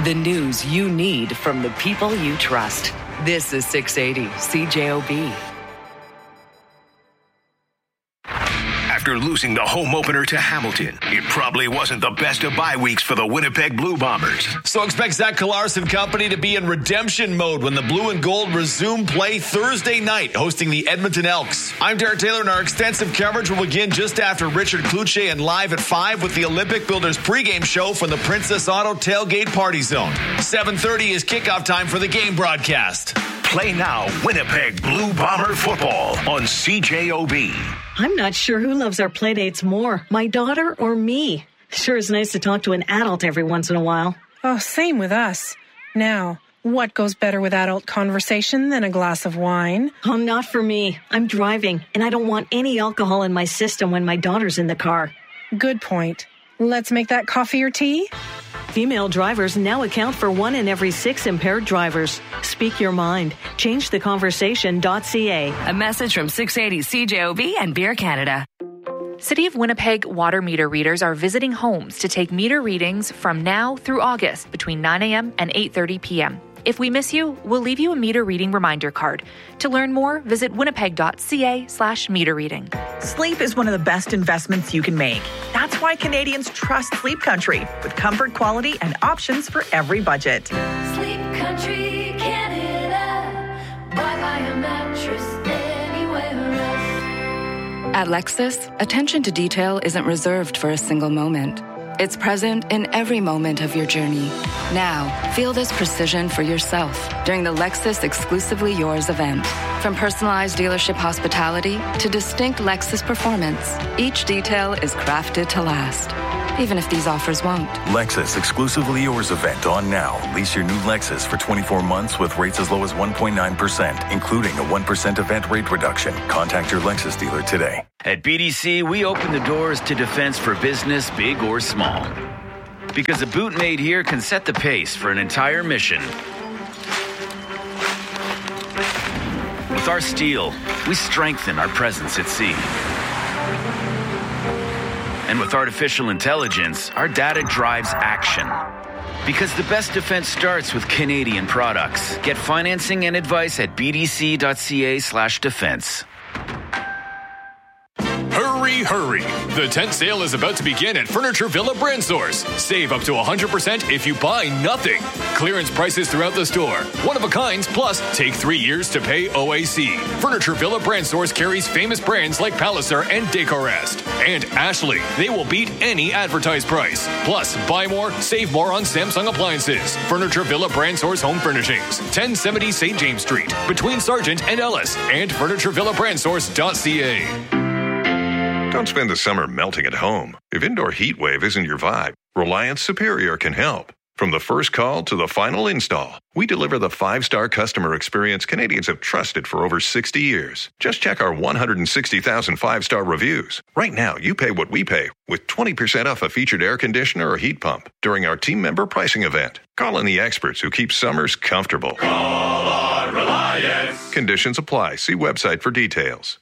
The news you need from the people you trust. This is 680 CJOB. After losing the home opener to Hamilton, it probably wasn't the best of bye weeks for the Winnipeg Blue Bombers. So expect Zach Collaros and company to be in redemption mode when the Blue and Gold resume play Thursday night, hosting the Edmonton Elks. I'm Derek Taylor, and our extensive coverage will begin just after Richard Cloutier and live at 5 with the Olympic Builders pregame show from the Princess Auto Tailgate Party Zone. 7:30 is kickoff time for the game broadcast. Play now Winnipeg Blue Bomber football on CJOB. I'm not sure who loves our playdates more, my daughter or me. Sure is nice to talk to an adult every once in a while. Oh, same with us. Now, what goes better with adult conversation than a glass of wine? Oh, not for me. I'm driving, and I don't want any alcohol in my system when my daughter's in the car. Good point. Let's make that coffee or tea? Female drivers now account for 1 in every 6 impaired drivers. Speak your mind. ChangeTheConversation.ca. A message from 680 CJOB and Beer Canada. City of Winnipeg water meter readers are visiting homes to take meter readings from now through August between 9 a.m. and 8:30 p.m. If we miss you, we'll leave you a meter reading reminder card. To learn more, visit winnipeg.ca/meter reading. Sleep is one of the best investments you can make. That's why Canadians trust Sleep Country, with comfort, quality, and options for every budget. Sleep Country Canada. Why buy a mattress anywhere else? At Lexus, attention to detail isn't reserved for a single moment. It's present in every moment of your journey. Now, feel this precision for yourself during the Lexus Exclusively Yours event. From personalized dealership hospitality to distinct Lexus performance, each detail is crafted to last, even if these offers won't. Lexus Exclusively Yours event on now. Lease your new Lexus for 24 months with rates as low as 1.9%, including a 1% event rate reduction. Contact your Lexus dealer today. At BDC, we open the doors to defense for business, big or small. Because a boot made here can set the pace for an entire mission. With our steel, we strengthen our presence at sea. And with artificial intelligence, our data drives action. Because the best defense starts with Canadian products. Get financing and advice at bdc.ca/defense. Hurry, hurry. The tent sale is about to begin at Furniture Villa Brand Source. Save up to 100% if you buy nothing. Clearance prices throughout the store. One of a kinds, plus take 3 years to pay OAC. Furniture Villa Brand Source carries famous brands like Palliser and Decorest. And Ashley. They will beat any advertised price. Plus, buy more, save more on Samsung appliances. Furniture Villa Brand Source Home Furnishings. 1070 St. James Street. Between Sargent and Ellis. And FurnitureVillaBrandSource.ca. Don't spend the summer melting at home. If indoor heat wave isn't your vibe, Reliance Superior can help. From the first call to the final install, we deliver the 5-star customer experience Canadians have trusted for over 60 years. Just check our 160,000 5-star reviews. Right now, you pay what we pay with 20% off a featured air conditioner or heat pump during our team member pricing event. Call in the experts who keep summers comfortable. Call on Reliance. Conditions apply. See website for details.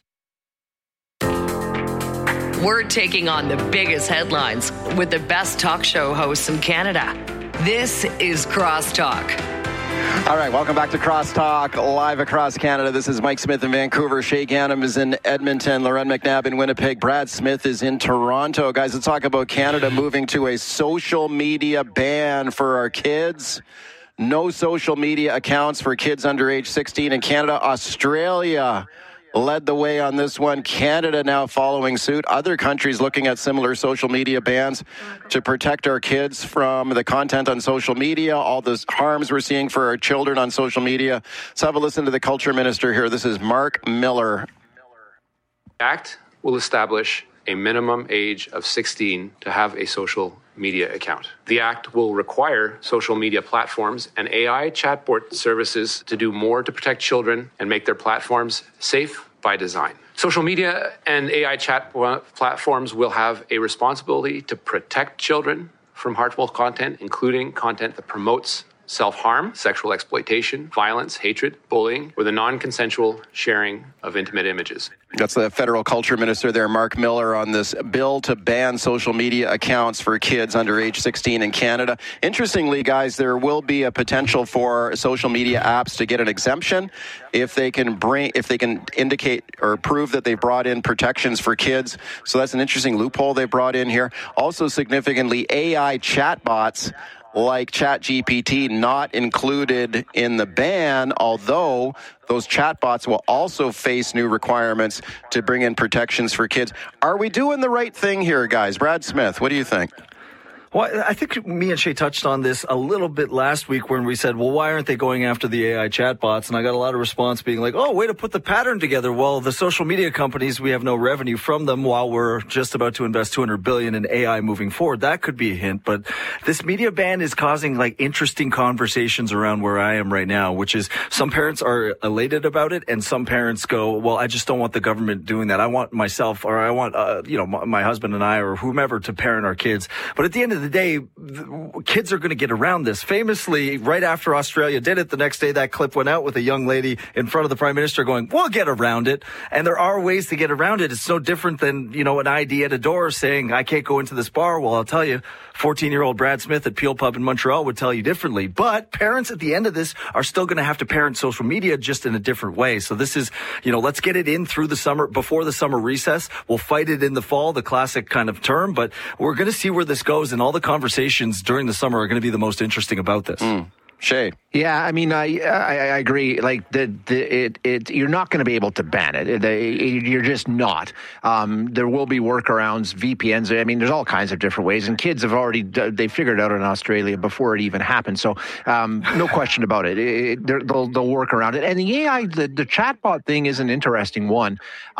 We're taking on the biggest headlines with the best talk show hosts in Canada. This is Crosstalk. All right, welcome back to Crosstalk, live across Canada. This is Mike Smith in Vancouver. Shay Ghanem is in Edmonton. Lauren McNabb in Winnipeg. Brad Smith is in Toronto. Guys, let's talk about Canada moving to a social media ban for our kids. No social media accounts for kids under age 16 in Canada. Australia led the way on this one. Canada now following suit. Other countries looking at similar social media bans to protect our kids from the content on social media, all the harms we're seeing for our children on social media. Let's have a listen to the Culture Minister here. This is Mark Miller. The Act will establish a minimum age of 16 to have a social media account. The Act will require social media platforms and AI chatbot services to do more to protect children and make their platforms safe by design. Social media and AI chat platforms will have a responsibility to protect children from harmful content, including content that promotes self-harm, sexual exploitation, violence, hatred, bullying, or the non-consensual sharing of intimate images. That's the federal culture minister there, Mark Miller, on this bill to ban social media accounts for kids under age 16 in Canada. Interestingly, guys, there will be a potential for social media apps to get an exemption if they can indicate or prove that they brought in protections for kids. So that's an interesting loophole they brought in here. Also significantly, AI chatbots like ChatGPT not included in the ban, although those chatbots will also face new requirements to bring in protections for kids. Are we doing the right thing here, guys? Brad Smith, what do you think? Well, I think me and Shay touched on this a little bit last week when we said, well, why aren't they going after the AI chatbots? And I got a lot of response being like, oh, way to put the pattern together. Well, the social media companies, we have no revenue from them while we're just about to invest $200 billion in AI moving forward. That could be a hint. But this media ban is causing like interesting conversations around where I am right now, which is some parents are elated about it and some parents go, well, I just don't want the government doing that. I want myself or I want, my husband and I or whomever to parent our kids. But at the end of the day, kids are going to get around this. Famously, right after Australia did it, the next day that clip went out with a young lady in front of the Prime Minister going, we'll get around it. And there are ways to get around it. It's no different than, an ID at a door saying, I can't go into this bar. Well, I'll tell you, 14-year-old Brad Smith at Peel Pub in Montreal would tell you differently. But parents at the end of this are still going to have to parent social media just in a different way. So this is, let's get it in through the summer, before the summer recess. We'll fight it in the fall, the classic kind of term. But we're going to see where this goes, and all the conversations during the summer are going to be the most interesting about this. Shay. Yeah, I mean, I agree. Like you're not going to be able to ban it. You're just not. There will be workarounds, VPNs. I mean, there's all kinds of different ways, and kids have already they figured it out in Australia before it even happened. So no question about it. They'll work around it. And the AI, the chatbot thing is an interesting one.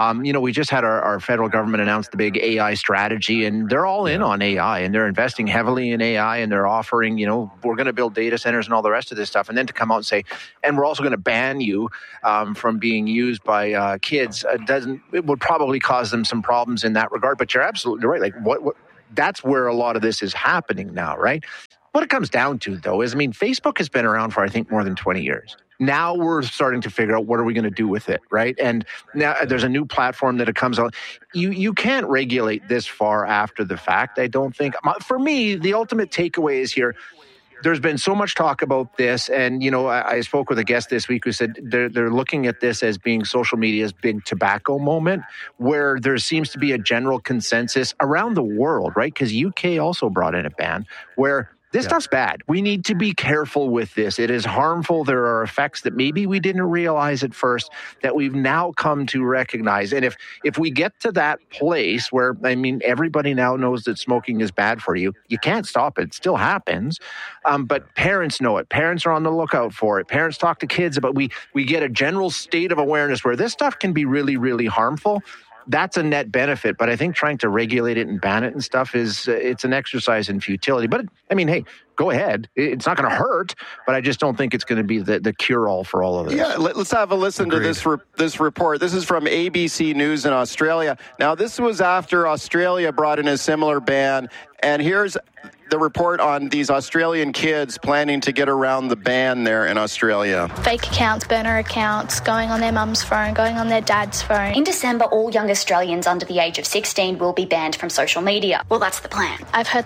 We just had our federal government announce the big AI strategy, and they're all in on AI, and they're investing heavily in AI, and they're offering, we're going to build data centers and all the rest of this stuff. And then to come out and say, and we're also going to ban you from being used by kids, it would probably cause them some problems in that regard. But you're absolutely right. Like what that's where a lot of this is happening now, right? What it comes down to, though, is, Facebook has been around for, I think, more than 20 years. Now we're starting to figure out what are we going to do with it, right? And now there's a new platform that it comes on. You can't regulate this far after the fact, I don't think. For me, the ultimate takeaway is here, there's been so much talk about this, and I spoke with a guest this week who said they're looking at this as being social media's big tobacco moment, where there seems to be a general consensus around the world, right? Because UK also brought in a ban where this stuff's bad. We need to be careful with this. It is harmful. There are effects that maybe we didn't realize at first that we've now come to recognize. And if we get to that place where, everybody now knows that smoking is bad for you, you can't stop it. It still happens. But parents know it. Parents are on the lookout for it. Parents talk to kids about we get a general state of awareness where this stuff can be really, really harmful. That's a net benefit, but I think trying to regulate it and ban it and stuff it's an exercise in futility. But hey, go ahead. It's not going to hurt, but I just don't think it's going to be the cure-all for all of this. Yeah, let's have a listen to this report. This is from ABC News in Australia. Now, this was after Australia brought in a similar ban, and here's the report on these Australian kids planning to get around the ban there in Australia. Fake accounts, burner accounts, going on their mum's phone, going on their dad's phone. In December, all young Australians under the age of 16 will be banned from social media. Well, that's the plan. I've heard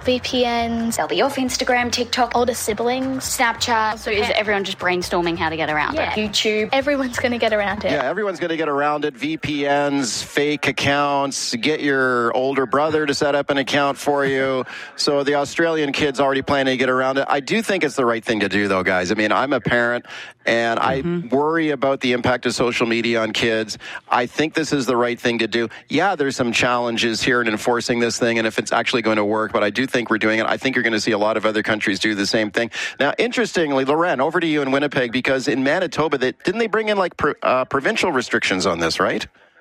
VPNs. They'll be off Instagram, TikTok, older siblings, Snapchat. So is everyone just brainstorming how to get around it? YouTube. Everyone's going to get around it. Yeah, everyone's going to get around it. VPNs, fake accounts, get your older brother to set up an account for you. So the Australian kids already planning to get around it. I do think it's the right thing to do, though, guys. I'm a parent, and I worry about the impact of social media on kids. I think this is the right thing to do. Yeah, there's some challenges here in enforcing this thing, and if it's actually going to work, but I do think we're doing it. I think you're going to see a lot of other countries do the same thing. Now, interestingly, Loren, over to you in Winnipeg, because in Manitoba, didn't they bring in provincial restrictions on this, right?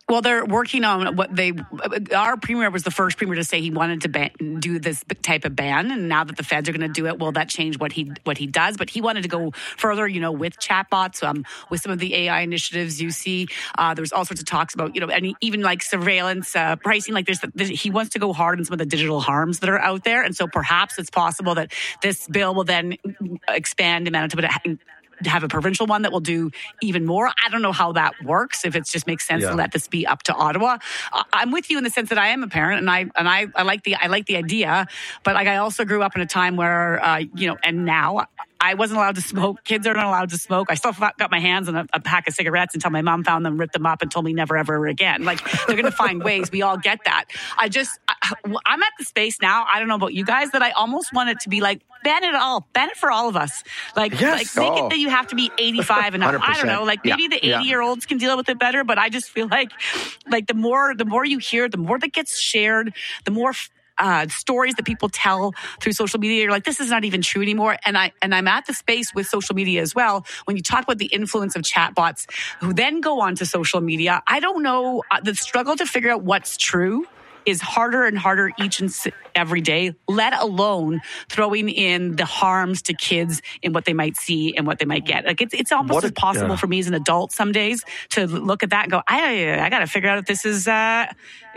Well, they're working on our premier was the first premier to say he wanted to do this type of ban. And now that the feds are going to do it, will that change what he does? But he wanted to go further, with chatbots, with some of the AI initiatives you see. There's all sorts of talks about, and even like surveillance, pricing, like he wants to go hard on some of the digital harms that are out there. And so perhaps it's possible that this bill will then expand in Manitoba to have a provincial one that will do even more. I don't know how that works, if it just makes sense to let this be up to Ottawa. I'm with you in the sense that I am a parent and I like the idea, but like I also grew up in a time where and now I wasn't allowed to smoke. Kids are not allowed to smoke. I still got my hands on a pack of cigarettes until my mom found them, ripped them up, and told me never, ever again. Like, they're going to find ways. We all get that. I'm at the space now, I don't know about you guys, that I almost want it to be like, ban it all. Ban it for all of us. Like make it that you have to be 85 and up. I don't know. Like, maybe the 80-year-olds can deal with it better, but I just feel like the more you hear, the more that gets shared, the more stories that people tell through social media, you're like, this is not even true anymore. And I'm at the space with social media as well. When you talk about the influence of chatbots who then go onto social media, I don't know, the struggle to figure out what's true is harder and harder each and every day, let alone throwing in the harms to kids in what they might see and what they might get. Like, it's almost impossible for me as an adult some days to look at that and go, I got to figure out if this is right.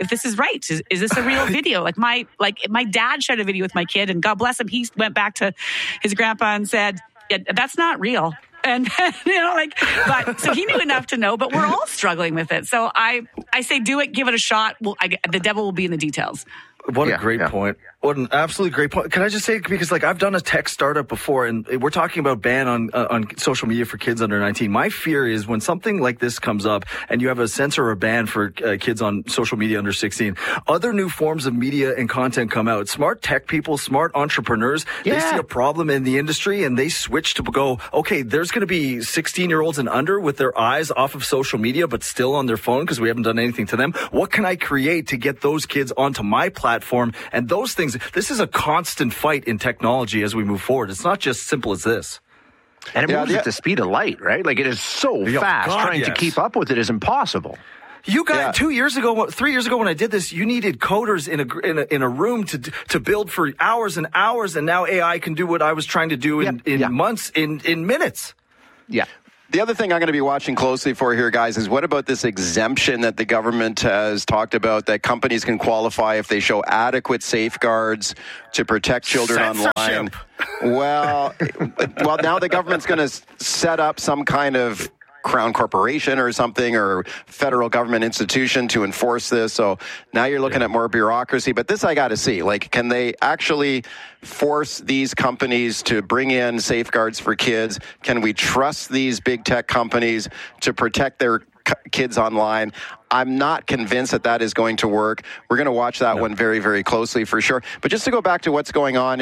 Is this a real video? Like my dad shared a video with my kid, and God bless him, he went back to his grandpa and said, yeah, that's not real. And, but so he knew enough to know, but we're all struggling with it. So I say, do it, give it a shot. The devil will be in the details. What a great point. What an absolutely great point. Can I just say, because I've done a tech startup before, and we're talking about ban on social media for kids under 19. My fear is when something like this comes up and you have a censor or a ban for kids on social media under 16, other new forms of media and content come out. Smart tech people, smart entrepreneurs, they see a problem in the industry and they switch to go, okay, there's going to be 16-year-olds and under with their eyes off of social media, but still on their phone because we haven't done anything to them. What can I create to get those kids onto my platform? And those things, this is a constant fight in technology as we move forward. It's not just simple as this. And it moves at the speed of light, right? Like, it is so fast. Trying to keep up with it is impossible. You guys, 3 years ago when I did this, you needed coders in a room to build for hours and hours, and now AI can do what I was trying to do in months, in minutes. Yeah. The other thing I'm going to be watching closely for here, guys, is what about this exemption that the government has talked about, that companies can qualify if they show adequate safeguards to protect children online? Well, now the government's going to set up some kind of Crown Corporation or something, or federal government institution to enforce this. So now you're looking at more bureaucracy. But this I got to see. Like, can they actually force these companies to bring in safeguards for kids? Can we trust these big tech companies to protect their kids online? I'm not convinced that is going to work. We're going to watch that one very, very closely for sure. But just to go back to what's going on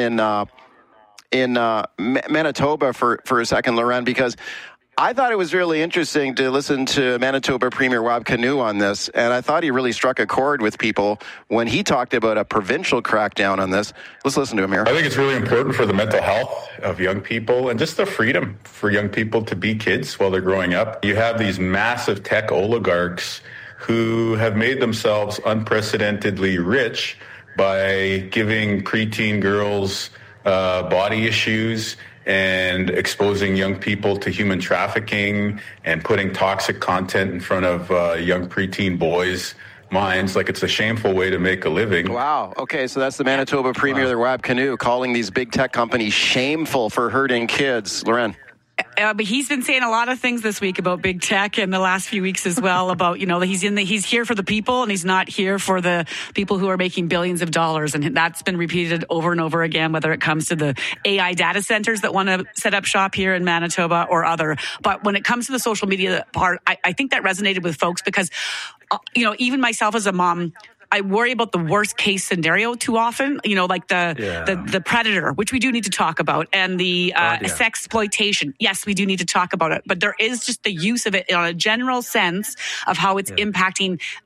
in Manitoba for a second, Loren, because I thought it was really interesting to listen to Manitoba Premier Wab Kinew on this, and I thought he really struck a chord with people when he talked about a provincial crackdown on this. Let's listen to him here. I think it's really important for the mental health of young people and just the freedom for young people to be kids while they're growing up. You have these massive tech oligarchs who have made themselves unprecedentedly rich by giving preteen girls body issues and exposing young people to human trafficking and putting toxic content in front of young preteen boys' minds. Like, it's a shameful way to make a living. Wow. Okay, so that's the Manitoba Premier, Wab Kinew, calling these big tech companies shameful for hurting kids. Loren. But he's been saying a lot of things this week about big tech, and the last few weeks as well, about, he's here for the people and he's not here for the people who are making billions of dollars. And that's been repeated over and over again, whether it comes to the AI data centers that want to set up shop here in Manitoba or other. But when it comes to the social media part, I think that resonated with folks because, even myself as a mom, I worry about the worst case scenario too often, like the predator, which we do need to talk about, and the sexploitation. Yes, we do need to talk about it, but there is just the use of it in a general sense of how it's impacting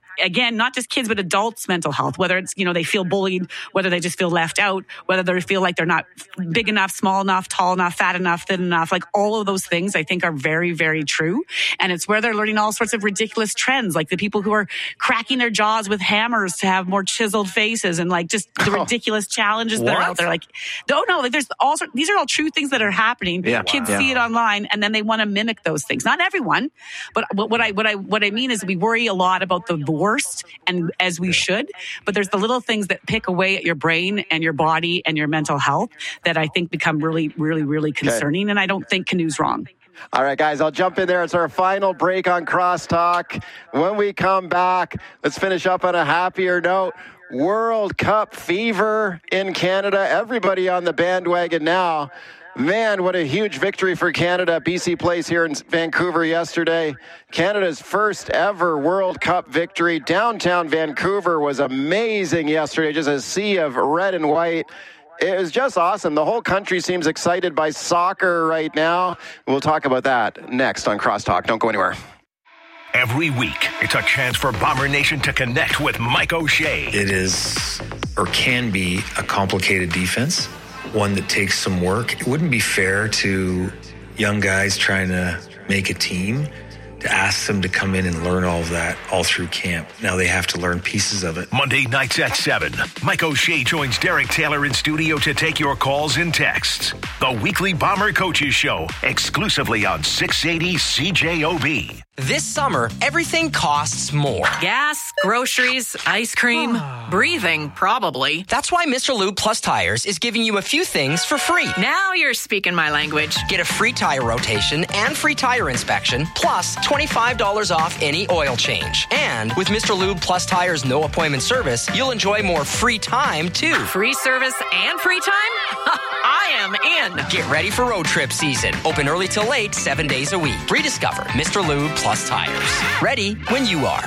again, not just kids, but adults' mental health, whether it's, they feel bullied, whether they just feel left out, whether they feel like they're not big enough, small enough, tall enough, fat enough, thin enough. Like all of those things I think are very, very true. And it's where they're learning all sorts of ridiculous trends, like the people who are cracking their jaws with hammers to have more chiseled faces, and like just the ridiculous challenges that are out there. Like, like there's all sorts, these are all true things that are happening. Yeah, kids see it online and then they want to mimic those things. Not everyone, but what I mean is we worry a lot about the worst, and as we should, but there's the little things that pick away at your brain and your body and your mental health that I think become really, really, really concerning. And I don't think Canu's wrong. All right, guys, I'll jump in there. It's our final break on Crosstalk. When we come back, let's finish up on a happier note. World Cup fever in Canada. Everybody on the bandwagon now. Man, what a huge victory for Canada. BC Place here in Vancouver yesterday. Canada's first ever World Cup victory. Downtown Vancouver was amazing yesterday. Just a sea of red and white. It was just awesome. The whole country seems excited by soccer right now. We'll talk about that next on Crosstalk. Don't go anywhere. Every week, it's a chance for Bomber Nation to connect with Mike O'Shea. It is, or can be, a complicated defense, one that takes some work. It wouldn't be fair to young guys trying to make a team to ask them to come in and learn all of that all through camp. Now they have to learn pieces of it. Monday nights at 7, Mike O'Shea joins Derek Taylor in studio to take your calls and texts. The weekly Bomber Coaches Show, exclusively on 680 CJOB. This summer, everything costs more. Gas, groceries, ice cream, breathing, probably. That's why Mr. Lube Plus Tires is giving you a few things for free. Now you're speaking my language. Get a free tire rotation and free tire inspection, plus $25 off any oil change. And with Mr. Lube Plus Tires no appointment service, you'll enjoy more free time, too. Free service and free time? I am in. Get ready for road trip season. Open early till late, 7 days a week. Rediscover Mr. Lube Plus Tires. Ready when you are.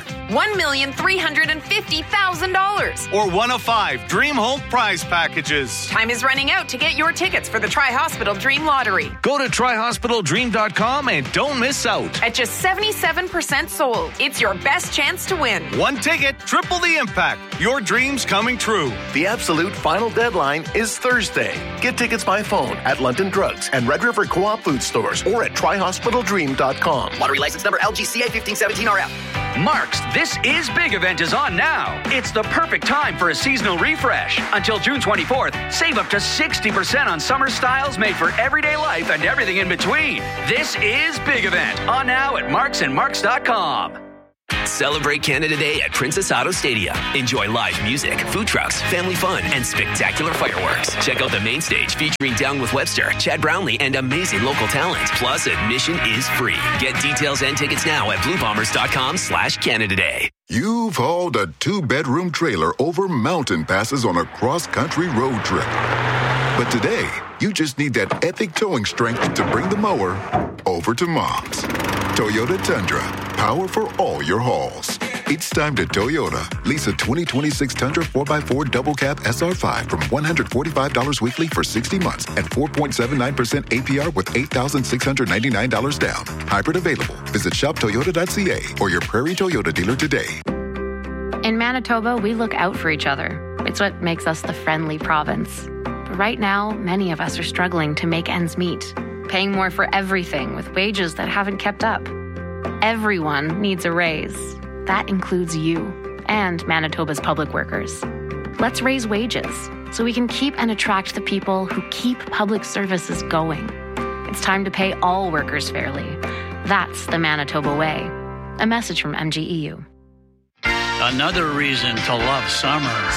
$1,350,000. Or one of 5 Dream Home prize packages. Time is running out to get your tickets for the Tri-Hospital Dream Lottery. Go to TriHospitalDream.com and don't miss out. At just 77% sold, it's your best chance to win. One ticket, triple the impact. Your dreams coming true. The absolute final deadline is Thursday. Get tickets by phone at London Drugs and Red River Co-op food stores or at TriHospitalDream.com. Lottery license number LGCA 1517RF. Mark's This Is Big event is on now. It's the perfect time for a seasonal refresh. Until June 24th, save up to 60% on summer styles made for everyday life and everything in between. This Is Big event on now at marksandmarks.com. Celebrate Canada Day at Princess Auto Stadium. Enjoy live music, food trucks, family fun, and spectacular fireworks. Check out the main stage featuring Down with Webster, Chad Brownlee, and amazing local talent. Plus, admission is free. Get details and tickets now at bluebombers.com/Canada Day. You've hauled a 2-bedroom trailer over mountain passes on a cross-country road trip. But today, you just need that epic towing strength to bring the mower over to Mom's. Toyota Tundra, power for all your hauls. It's time to Toyota. Lease a 2026 Tundra 4x4 double cab SR5 from $145 weekly for 60 months and 4.79% APR with $8,699 down. Hybrid available. Visit shoptoyota.ca or your Prairie Toyota dealer today. In Manitoba, we look out for each other. It's what makes us the friendly province. But right now, many of us are struggling to make ends meet, paying more for everything with wages that haven't kept up. Everyone needs a raise. That includes you and Manitoba's public workers. Let's raise wages so we can keep and attract the people who keep public services going. It's time to pay all workers fairly. That's the Manitoba way. A message from MGEU. Another reason to love summer.